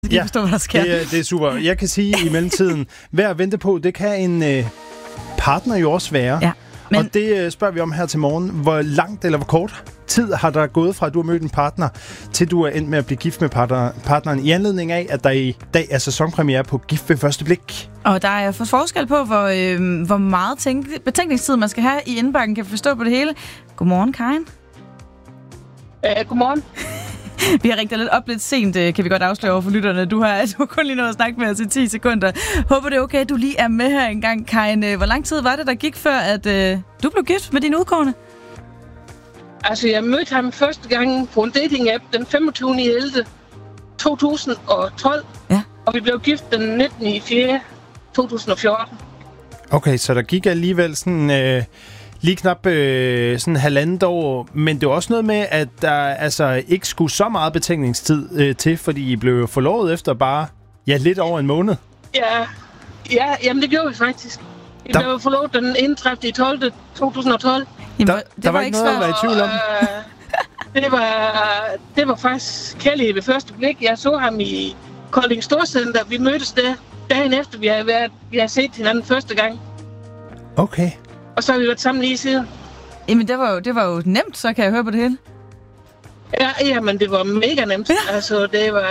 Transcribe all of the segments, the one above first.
skal I forstå, hvad der sker. Det er super. Jeg kan sige i mellemtiden, hvad at vente på, det kan en partner jo også være. Ja, men... Og det spørger vi om her til morgen. Hvor langt eller hvor kort tid har der gået fra, at du har mødt en partner, til du er endt med at blive gift med partneren, i anledning af, at der i dag er sæsonpremiere på Gift ved første blik? Og der er forskel på, hvor meget betænkningstid man skal have i indbakken. Kan vi forstå på det hele? Godmorgen, Karin. Godmorgen. Vi har ringt dig lidt op lidt sent, kan vi godt afsløre over for lytterne. Du har kun lige nået at snakke med os i 10 sekunder. Håber det er okay, at du lige er med her en gang, Karin. Hvor lang tid var det, der gik før, at du blev gift med din udkårne? Altså, jeg mødte ham første gang på en dating-app den 25.11.2012. Ja. Og vi blev gift den 19.4.2014. Okay, så der gik alligevel sådan... Lige knap sådan halvandet år, men det var også noget med, at der altså ikke skulle så meget betænkningstid til, fordi I blev forlovet efter bare lidt over en måned. Ja, jamen det gjorde vi faktisk. Vi blev forlovet den 31.12.2012. Der var ikke noget at være i tvivl om. Det var faktisk kærlighed ved første blik. Jeg så ham i Kolding Storcenter. Vi mødtes der dagen efter, vi har set hinanden første gang. Okay. Og så har vi været sammen lige siden. Jamen, det var jo nemt, så kan jeg høre på det hele. Ja, men det var mega nemt. Ja. Altså,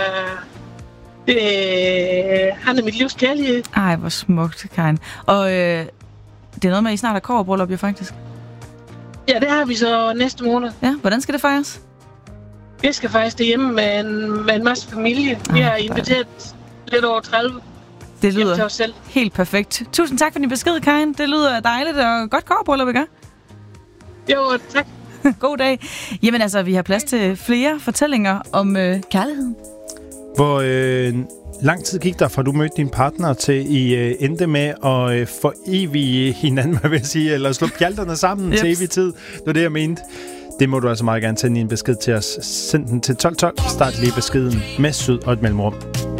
han er mit livs kærlighed. Ej, hvor smukt, Karin. Og det er noget med, at I snart har kobberbryllup, jo faktisk. Ja, det har vi så næste måned. Ja, hvordan skal det fejres? Vi skal fejres det hjemme med en masse familie. Vi har inviteret lidt over 30. Det lyder helt perfekt. Tusind tak for din besked, Karin. Det lyder dejligt og godt kobberbryllup, ikke? Jo, tak. God dag. Jamen altså, vi har plads til flere fortællinger om kærligheden. Hvor lang tid gik der fra du mødte din partner til I endte med at forevige hinanden, hvad vil jeg sige, eller slå pjalterne sammen til evig tid? Det var det, jeg mente. Det må du altså meget gerne sende en besked til os. Send den til 1212. Start lige beskeden med syd og et mellemrum.